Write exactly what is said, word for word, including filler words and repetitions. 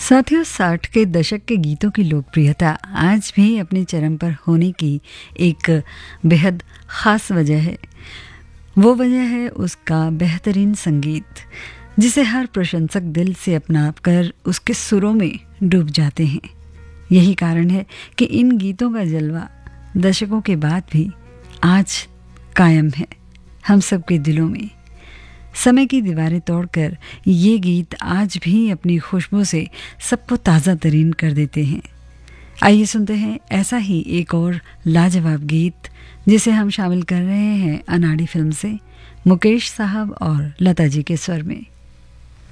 साथियों, साठ के दशक के गीतों की लोकप्रियता आज भी अपने चरम पर होने की एक बेहद ख़ास वजह है। वो वजह है उसका बेहतरीन संगीत, जिसे हर प्रशंसक दिल से अपना कर उसके सुरों में डूब जाते हैं। यही कारण है कि इन गीतों का जलवा दशकों के बाद भी आज कायम है हम सबके दिलों में। समय की दीवारें तोड़कर ये गीत आज भी अपनी खुशबू से सबको ताज़ा तरीन कर देते हैं। आइए सुनते हैं ऐसा ही एक और लाजवाब गीत, जिसे हम शामिल कर रहे हैं अनाड़ी फिल्म से, मुकेश साहब और लता जी के स्वर में।